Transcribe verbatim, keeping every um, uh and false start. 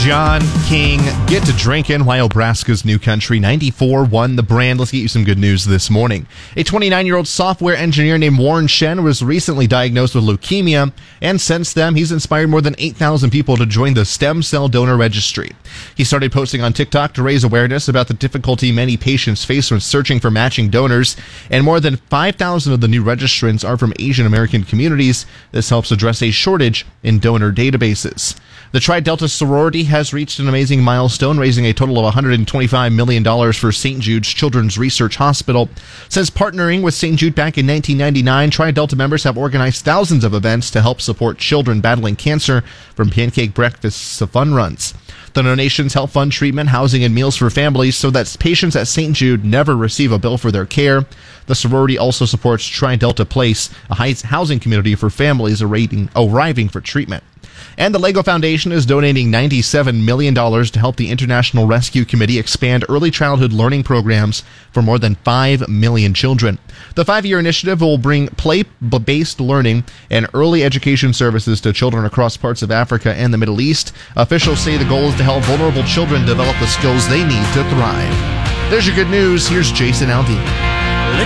John King, Get to Drinkin', Wyobraska's New Country. ninety-four won the brand. Let's get you some good news this morning. A twenty-nine-year-old software engineer named Warren Shen was recently diagnosed with leukemia, and since then, he's inspired more than eight thousand people to join the Stem Cell Donor Registry. He started posting on TikTok to raise awareness about the difficulty many patients face when searching for matching donors, and more than five thousand of the new registrants are from Asian American communities. This helps address a shortage in donor databases. The Tri Delta sorority has reached an amazing milestone, raising a total of one hundred twenty-five million dollars for Saint Jude's Children's Research Hospital. Since partnering with Saint Jude back in nineteen ninety-nine, Tri Delta members have organized thousands of events to help support children battling cancer, from pancake breakfasts to fun runs. The donations help fund treatment, housing, and meals for families so that patients at Saint Jude never receive a bill for their care. The sorority also supports Tri Delta Place, a housing community for families arriving for treatment. And the LEGO Foundation is donating ninety-seven million dollars to help the International Rescue Committee expand early childhood learning programs for more than five million children. The five-year initiative will bring play-based learning and early education services to children across parts of Africa and the Middle East. Officials say the goal is to help vulnerable children develop the skills they need to thrive. There's your good news. Here's Jason Aldean.